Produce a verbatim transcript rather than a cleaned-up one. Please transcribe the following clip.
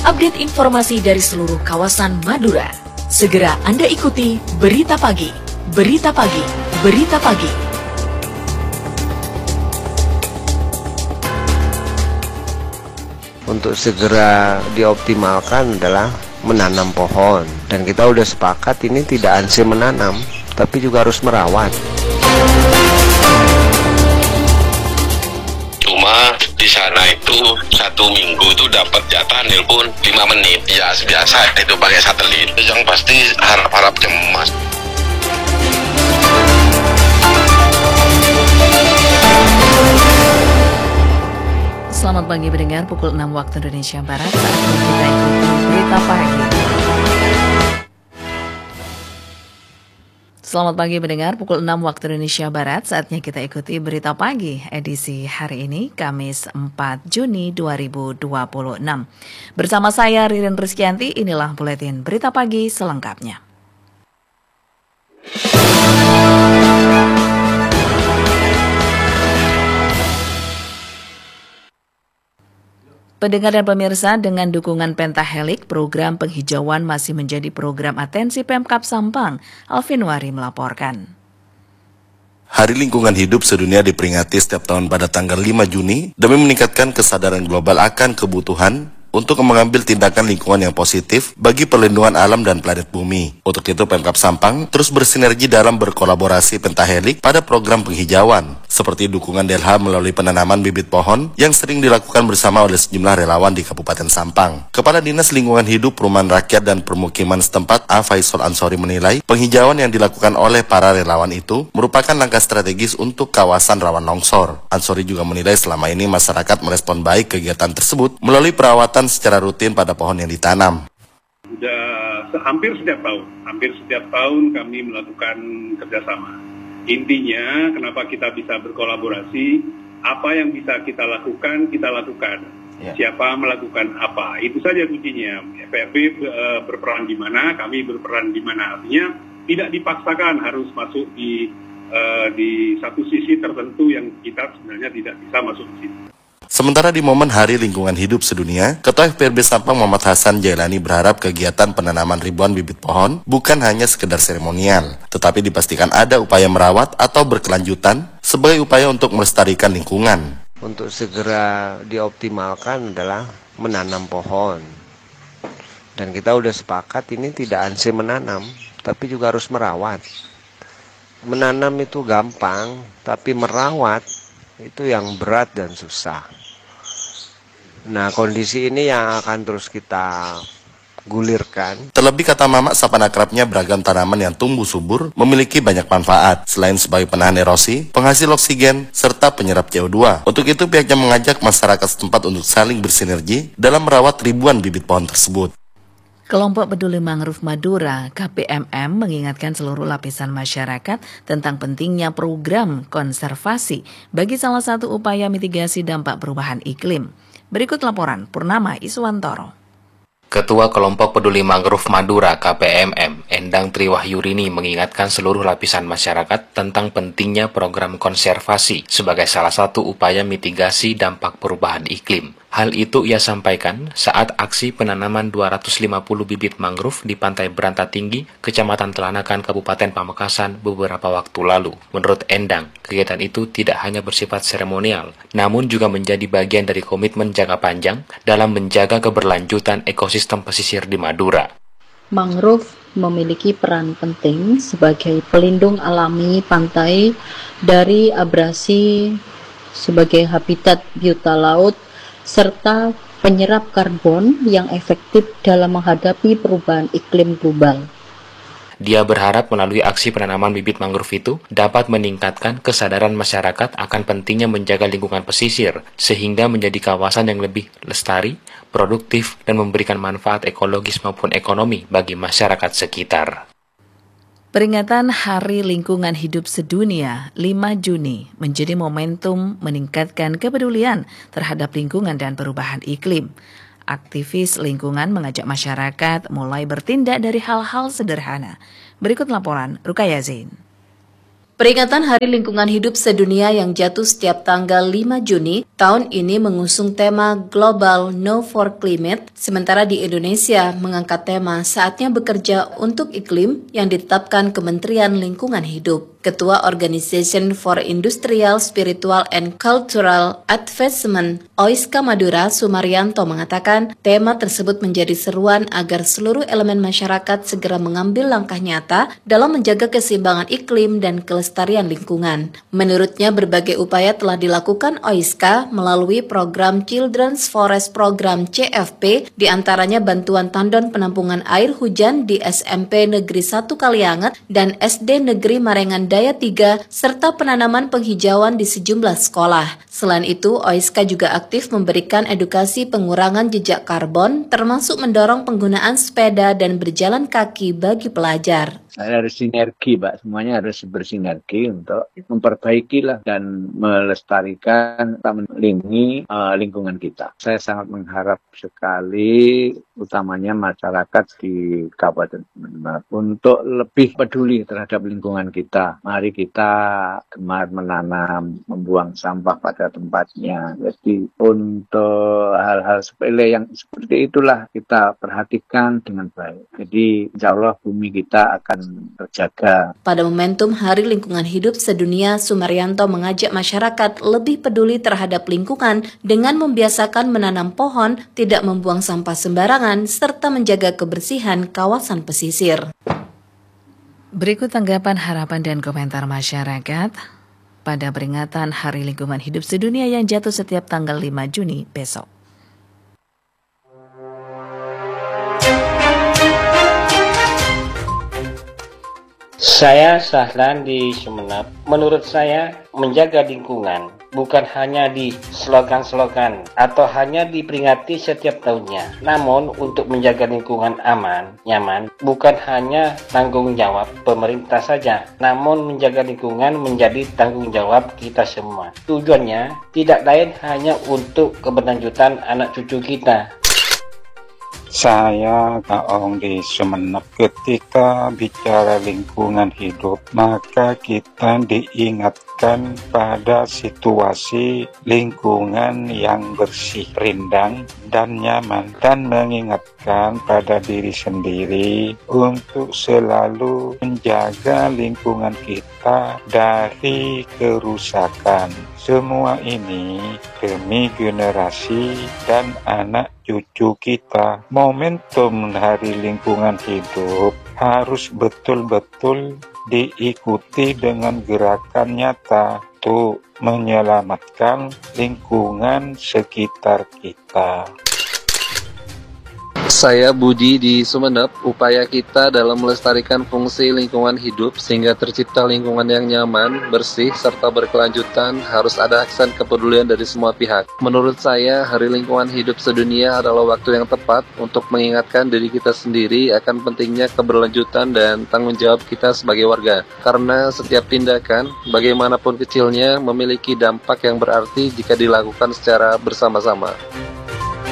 update informasi dari seluruh kawasan Madura. Segera Anda ikuti Berita Pagi, Berita Pagi, Berita Pagi. Untuk segera dioptimalkan adalah menanam pohon. Dan kita udah sepakat ini tidak ansih menanam, tapi juga harus merawat. Cuma di sana itu satu minggu itu dapat jatah nelpon lima menit. Ya biasa itu pakai satelit. Yang pasti harap-harap cemas. Selamat pagi pendengar, pukul enam waktu Indonesia Barat. Saatnya kita ikuti Berita Pagi. Selamat pagi pendengar, pukul enam waktu Indonesia Barat. Saatnya kita ikuti Berita Pagi edisi hari ini, Kamis empat Juni dua ribu dua puluh enam. Bersama saya Ririn Rizkyanti, inilah Buletin Berita Pagi selengkapnya. Pendengar dan pemirsa, dengan dukungan Pentahelix, program penghijauan masih menjadi program atensi Pemkab Sampang. Alvin Wari melaporkan. Hari Lingkungan Hidup Sedunia diperingati setiap tahun pada tanggal lima Juni demi meningkatkan kesadaran global akan kebutuhan untuk mengambil tindakan lingkungan yang positif bagi perlindungan alam dan planet bumi. Untuk itu Pemkab Sampang terus bersinergi dalam berkolaborasi Pentahelix pada program penghijauan, seperti dukungan D L H melalui penanaman bibit pohon yang sering dilakukan bersama oleh sejumlah relawan di Kabupaten Sampang. Kepala Dinas Lingkungan Hidup, Perumahan Rakyat dan Permukiman setempat, A. Faisal Ansori menilai penghijauan yang dilakukan oleh para relawan itu merupakan langkah strategis untuk kawasan rawan longsor. Ansori juga menilai selama ini masyarakat merespon baik kegiatan tersebut melalui perawatan secara rutin pada pohon yang ditanam. Sudah hampir setiap tahun, hampir setiap tahun kami melakukan kerjasama. Intinya, kenapa kita bisa berkolaborasi, apa yang bisa kita lakukan, kita lakukan. Ya. Siapa melakukan apa, itu saja kuncinya. F R B uh, berperan di mana, kami berperan di mana. Artinya tidak dipaksakan harus masuk di uh, di satu sisi tertentu yang kita sebenarnya tidak bisa masuk di situ. Sementara di momen Hari Lingkungan Hidup Sedunia, Ketua F P R B Sampang Muhammad Hasan Jailani berharap kegiatan penanaman ribuan bibit pohon bukan hanya sekedar seremonial, tetapi dipastikan ada upaya merawat atau berkelanjutan sebagai upaya untuk melestarikan lingkungan. Untuk segera dioptimalkan adalah menanam pohon. Dan kita udah sepakat ini tidak ansih menanam, tapi juga harus merawat. Menanam itu gampang, tapi merawat itu yang berat dan susah. Nah, kondisi ini yang akan terus kita gulirkan. Terlebih kata Mamak, sapaan akrabnya, beragam tanaman yang tumbuh subur memiliki banyak manfaat selain sebagai penahan erosi, penghasil oksigen, serta penyerap C O dua. Untuk itu pihaknya mengajak masyarakat setempat untuk saling bersinergi dalam merawat ribuan bibit pohon tersebut. Kelompok Peduli Mangrove Madura (K P M M) mengingatkan seluruh lapisan masyarakat tentang pentingnya program konservasi bagi salah satu upaya mitigasi dampak perubahan iklim. Berikut laporan Purnama Iswantoro. Ketua Kelompok Peduli Mangrove Madura (K P M M), Endang Triwahyurini mengingatkan seluruh lapisan masyarakat tentang pentingnya program konservasi sebagai salah satu upaya mitigasi dampak perubahan iklim. Hal itu ia sampaikan saat aksi penanaman dua ratus lima puluh bibit mangrove di Pantai Berantatinggi, Kecamatan Telanakan, Kabupaten Pamekasan beberapa waktu lalu. Menurut Endang, kegiatan itu tidak hanya bersifat seremonial, namun juga menjadi bagian dari komitmen jangka panjang dalam menjaga keberlanjutan ekosistem pesisir di Madura. Mangrove memiliki peran penting sebagai pelindung alami pantai dari abrasi, sebagai habitat biota laut, serta penyerap karbon yang efektif dalam menghadapi perubahan iklim global. Dia berharap melalui aksi penanaman bibit mangrove itu dapat meningkatkan kesadaran masyarakat akan pentingnya menjaga lingkungan pesisir, sehingga menjadi kawasan yang lebih lestari, produktif, dan memberikan manfaat ekologis maupun ekonomi bagi masyarakat sekitar. Peringatan Hari Lingkungan Hidup Sedunia lima Juni menjadi momentum meningkatkan kepedulian terhadap lingkungan dan perubahan iklim. Aktivis lingkungan mengajak masyarakat mulai bertindak dari hal-hal sederhana. Berikut laporan Rukaya Zain. Peringatan Hari Lingkungan Hidup Sedunia yang jatuh setiap tanggal lima Juni tahun ini mengusung tema Global No for Climate, sementara di Indonesia mengangkat tema Saatnya Bekerja untuk Iklim yang ditetapkan Kementerian Lingkungan Hidup. Ketua Organization for Industrial, Spiritual, and Cultural Advancement O I S K A Madura, Sumaryanto mengatakan tema tersebut menjadi seruan agar seluruh elemen masyarakat segera mengambil langkah nyata dalam menjaga keseimbangan iklim dan kelestarian lingkungan. Menurutnya, berbagai upaya telah dilakukan O I S K A melalui program Children's Forest Program C F P, diantaranya bantuan tandon penampungan air hujan di S M P Negeri satu Kalianget dan S D Negeri Marengan Daya tiga, serta penanaman penghijauan di sejumlah sekolah. Selain itu, O I S K A juga aktif memberikan edukasi pengurangan jejak karbon, termasuk mendorong penggunaan sepeda dan berjalan kaki bagi pelajar. Harus sinergi, Pak. Semuanya harus bersinergi untuk memperbaiki lah dan melestarikan, melindungi uh, lingkungan kita. Saya sangat mengharap sekali, utamanya masyarakat di Kabupaten Sumeneb, untuk lebih peduli terhadap lingkungan kita. Mari kita gemar menanam, membuang sampah pada tempatnya. Jadi untuk hal-hal sepele yang seperti itulah kita perhatikan dengan baik. Jadi insya Allah bumi kita akan terjaga. Pada momentum Hari Lingkungan Hidup Sedunia, Sumaryanto mengajak masyarakat lebih peduli terhadap lingkungan dengan membiasakan menanam pohon, tidak membuang sampah sembarangan, serta menjaga kebersihan kawasan pesisir. Berikut tanggapan, harapan, dan komentar masyarakat pada peringatan Hari Lingkungan Hidup Sedunia yang jatuh setiap tanggal lima Juni besok. Saya Sahlan di Sumeneb. Menurut saya, menjaga lingkungan bukan hanya di slogan-slogan atau hanya diperingati setiap tahunnya. Namun, untuk menjaga lingkungan aman, nyaman, bukan hanya tanggung jawab pemerintah saja. Namun, menjaga lingkungan menjadi tanggung jawab kita semua. Tujuannya tidak lain hanya untuk keberlanjutan anak cucu kita. Saya Kaong di Sumeneb. Ketika bicara lingkungan hidup, maka kita diingatkan pada situasi lingkungan yang bersih, rindang, dan nyaman, dan mengingatkan pada diri sendiri untuk selalu menjaga lingkungan kita dari kerusakan. Semua ini demi generasi dan anak cucu kita. Momentum Hari Lingkungan Hidup harus betul-betul diikuti dengan gerakan nyata untuk menyelamatkan lingkungan sekitar kita. Saya Budi di Sumeneb. Upaya kita dalam melestarikan fungsi lingkungan hidup sehingga tercipta lingkungan yang nyaman, bersih, serta berkelanjutan harus ada aksen kepedulian dari semua pihak. Menurut saya, Hari Lingkungan Hidup Sedunia adalah waktu yang tepat untuk mengingatkan diri kita sendiri akan pentingnya keberlanjutan dan tanggung jawab kita sebagai warga. Karena setiap tindakan, bagaimanapun kecilnya, memiliki dampak yang berarti jika dilakukan secara bersama-sama.